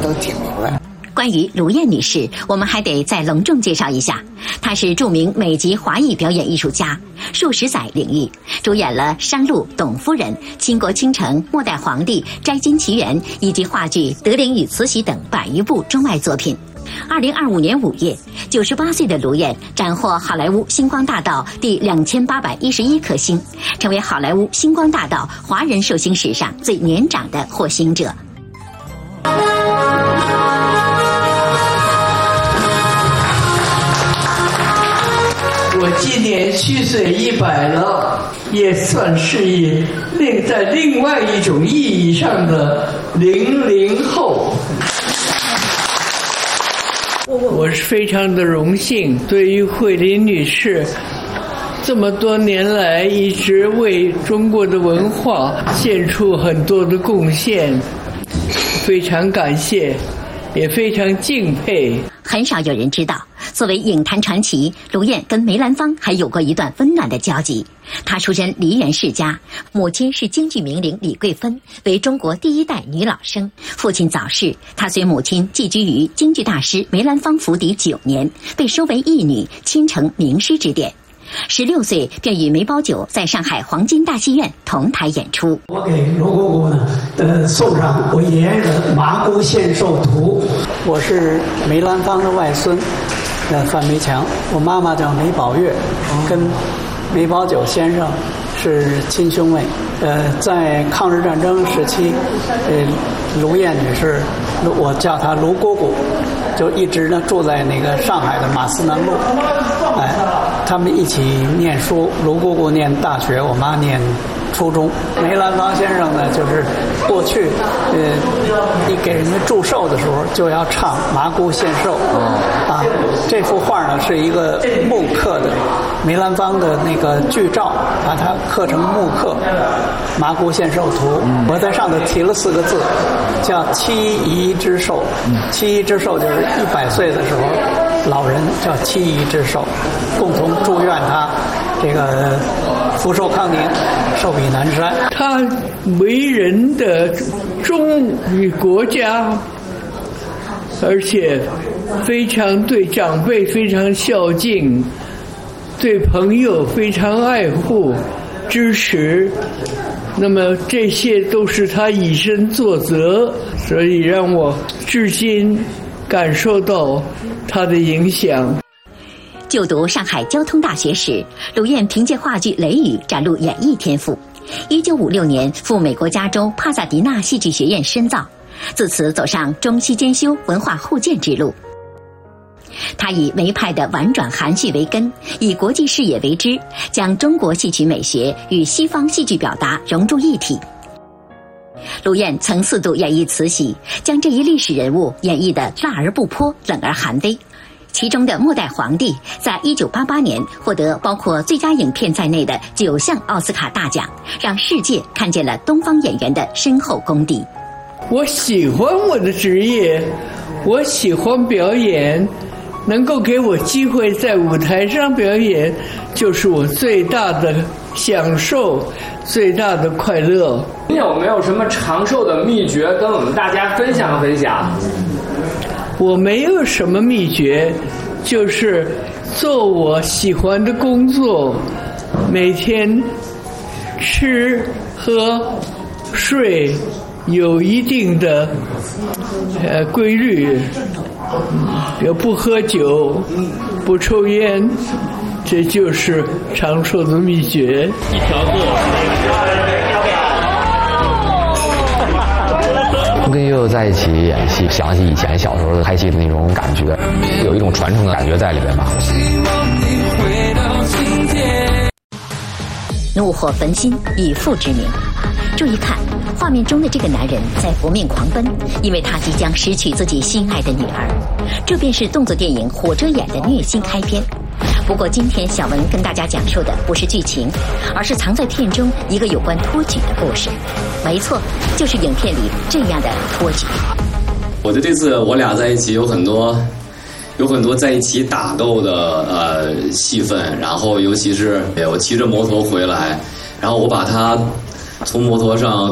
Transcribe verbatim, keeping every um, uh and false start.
都挺明白。 关于卢燕女士，我们还得再隆重介绍一下，她是著名美籍华裔表演艺术家，数十载领域，主演了《山路》《董夫人》《倾国倾城》《末代皇帝》《摘金奇缘》以及话剧《德龄与慈禧》等百余部中外作品。二零二五年五月，九十八岁的卢燕斩获好莱坞星光大道第两千八百一十一颗星，成为好莱坞星光大道华人寿星史上最年长的获星者。 我今年虚岁一百了，也算是一另在另外一种意义上的零零后。我是非常的荣幸，对于慧琳女士这么多年来一直为中国的文化献出很多的贡献，非常感谢，也非常敬佩。 很少有人知道，作为影坛传奇，卢燕跟梅兰芳还有过一段温暖的交集。她出身梨园世家，母亲是京剧名伶李桂芬，为中国第一代女老生。父亲早逝，她随母亲寄居于京剧大师梅兰芳府邸九年，被收为义女，亲承名师指点。十六岁便与梅葆玖在上海黄金大戏院同台演出。 我给罗姑姑呢，呃，送上我爷爷的《麻姑献寿图》。 我是梅兰芳的外孙，呃，范梅强。我妈妈叫梅宝月，跟梅葆玖先生是亲兄妹。呃，在抗日战争时期，呃，卢燕女士，我叫她卢姑姑，就一直呢住在那个上海的马思南路。哎，他们一起念书，卢姑姑念大学，我妈念初中。梅兰芳先生呢，就是过去呃，你给人家祝寿的时候就要唱《麻姑献寿》啊。这幅画呢是一个木刻的梅兰芳的那个剧照，把它刻成木刻《麻姑献寿图》。我在上头提了四个字，叫七姨之寿。七姨之寿就是一百岁的时候，老人叫七姨之寿，共同祝愿他这个福寿康宁，寿比南山。 他为人的忠于国家，而且非常对长辈非常孝敬，对朋友非常爱护支持，那么这些都是他以身作则，所以让我至今感受到他的影响。 就读上海交通大学时，卢燕凭借话剧《雷雨》展露演艺天赋。一九五六年赴美国加州帕萨迪纳戏剧学院深造，自此走上中西兼修文化互鉴之路。他以梅派的婉转含蓄为根，以国际视野为枝，将中国戏曲美学与西方戏剧表达融入一体。卢燕曾四度演绎慈禧，将这一历史人物演绎得辣而不泼，冷而含微。其中的《末代皇帝》在一九八八年获得包括最佳影片在内的九项奥斯卡大奖，让世界看见了东方演员的深厚功底。 我喜欢我的职业，我喜欢表演，能够给我机会在舞台上表演，就是我最大的享受，最大的快乐。 你有没有什么长寿的秘诀跟我们大家分享分享？ 我没有什么秘诀，就是做我喜欢的工作，每天吃喝睡有一定的呃规律，也不喝酒，不抽烟，这就是长寿的秘诀。一条路。 跟悠悠在一起演戏，想起以前小时候拍戏的那种感觉，有一种传承的感觉在里面吧。 怒火焚心，以父之名。注意看，画面中的这个男人在搏命狂奔，因为他即将失去自己心爱的女儿。这便是动作电影《火遮眼》的虐心开篇。不过今天小文跟大家讲述的不是剧情，而是藏在片中一个有关托举的故事。没错，就是影片里这样的托举。 我的这次我俩在一起有很多有很多在一起打斗的呃戏份，然后尤其是我骑着摩托回来，然后我把他从摩托上